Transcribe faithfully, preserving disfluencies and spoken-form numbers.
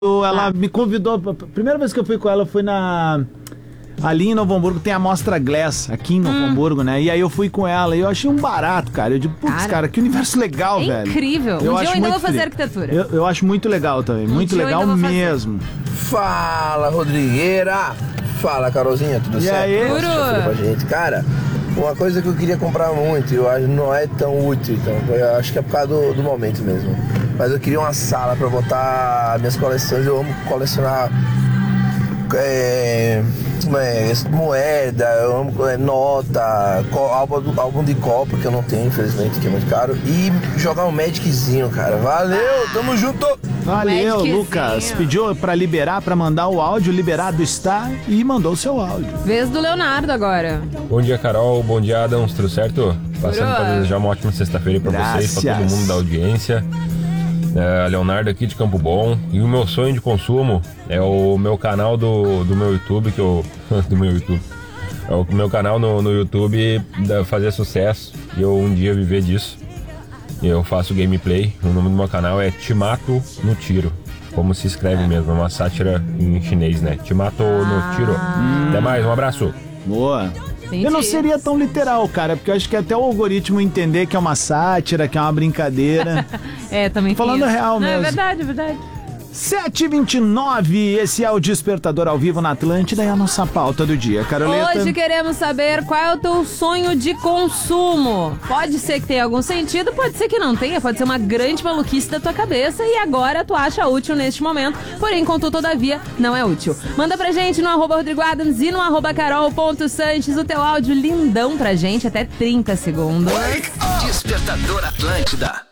Ela ah. me convidou, a primeira vez que eu fui com ela foi na... Ali em Novo Hamburgo tem a Mostra Glass, aqui em Novo hum. Hamburgo, né? E aí eu fui com ela e eu achei um barato, cara. Eu digo, putz, cara, cara, que universo legal, é velho. Incrível. Eu um dia eu ainda vou fazer tri... arquitetura. Eu, eu acho muito legal também, um muito legal mesmo. Fala, Rodrigueira. Fala, Carolzinha, tudo e certo? Aí? Nossa, pra gente. Cara, uma coisa que eu queria comprar muito, eu acho que não é tão útil, então eu acho que é por causa do, do momento mesmo. Mas eu queria uma sala pra botar minhas coleções. Eu amo colecionar é, é, moeda, eu amo é, nota, álbum, álbum de copa que eu não tenho, infelizmente, que é muito caro. E jogar um Magiczinho, cara. Valeu, tamo junto! Valeu, Lucas. Pediu pra liberar, pra mandar o áudio, liberado está e mandou o seu áudio. Vez do Leonardo agora. Bom dia, Carol. Bom dia, Adams. Tudo certo? Passando para desejar uma ótima sexta-feira pra Graças. vocês, pra todo mundo da audiência. É, Leonardo aqui de Campo Bom. E o meu sonho de consumo é o meu canal do, do meu YouTube, que eu... do meu YouTube. É o meu canal no, no YouTube fazer sucesso e eu um dia viver disso. Eu faço gameplay, o nome do meu canal é Te Mato no Tiro. Como se escreve mesmo, é uma sátira em chinês, né? Te Mato no Tiro. Hum. Até mais, um abraço. Boa. Eu não seria tão literal, cara, porque eu acho que até o algoritmo entender que é uma sátira, que é uma brincadeira. É, também falando real não, mesmo. É verdade, é verdade. sete e vinte e nove, esse é o Despertador ao vivo na Atlântida e a nossa pauta do dia, Caroleta. Hoje queremos saber qual é o teu sonho de consumo. Pode ser que tenha algum sentido, pode ser que não tenha, pode ser uma grande maluquice da tua cabeça e agora tu acha útil neste momento, porém, contudo, todavia, não é útil. Manda pra gente no arroba Rodrigo Adams e no arroba carol.sanches o teu áudio lindão pra gente, até trinta segundos. Despertador Atlântida.